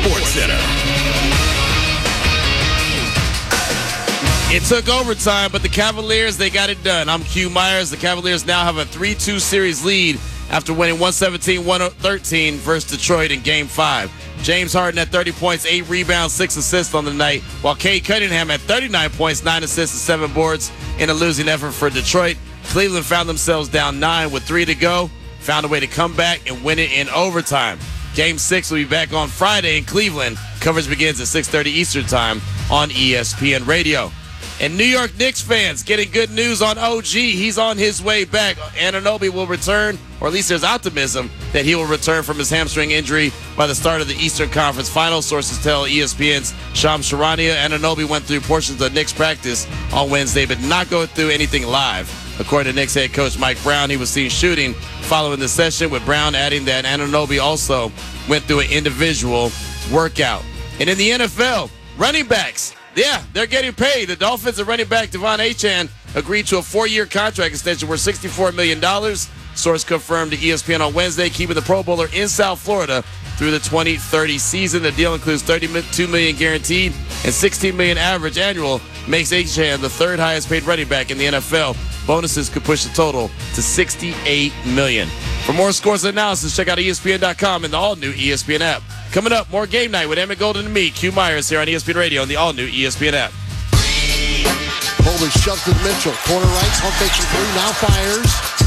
Sports Center. It took overtime, but the Cavaliers, they got it done. I'm Q Myers. The Cavaliers now have a 3-2 series lead after winning 117-113 versus Detroit in Game 5. James Harden had 30 points, 8 rebounds, 6 assists on the night, while Cade Cunningham had 39 points, 9 assists, and 7 boards in a losing effort for Detroit. Cleveland found themselves down 9 with 3 to go, found a way to come back and win it in overtime. Game 6 will be back on Friday in Cleveland. Coverage begins at 6:30 Eastern Time on ESPN Radio. And New York Knicks fans getting good news on OG. He's on his way back. Anunoby will return, or at least there's optimism that he will return from his hamstring injury by the start of the Eastern Conference Finals. Sources tell ESPN's Shams Charania Anunoby went through portions of Knicks practice on Wednesday, but not go through anything live. According to Knicks head coach Mike Brown, he was seen shooting following the session, with Brown adding that Anunoby also went through an individual workout. And in the NFL, running backs, yeah, they're getting paid. The Dolphins and running back Devon Achane agreed to a 4-year contract extension worth $64 million. Source confirmed to ESPN on Wednesday, keeping the Pro Bowler in South Florida through the 2030 season. The deal includes $32 million guaranteed and $16 million average annual, makes Achane the third highest paid running back in the NFL. Bonuses could push the total to $68 million. For more scores and analysis, check out ESPN.com and the all-new ESPN app. Coming up, more Game Night with Emmett Golden and me, Q Myers, here on ESPN Radio and the all-new ESPN app. Colby shoved to Mitchell. Corner right, pump fakes from 3, now fires.